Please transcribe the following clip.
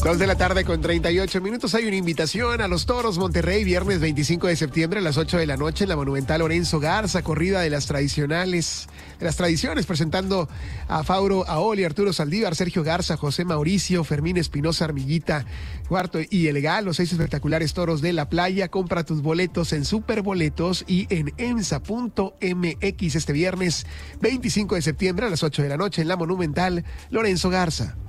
2:38 p.m. Hay una invitación a los Toros Monterrey, viernes 25 de septiembre a las 8 de la noche en la Monumental Lorenzo Garza, corrida de las tradiciones, presentando a Fauro Aoli, Arturo Saldívar, Sergio Garza, José Mauricio, Fermín Espinosa, Armillita, Cuarto y El Gal, los 6 espectaculares toros de la playa. Compra tus boletos en Superboletos y en emsa.mx este viernes 25 de septiembre a las 8 de la noche en la Monumental Lorenzo Garza.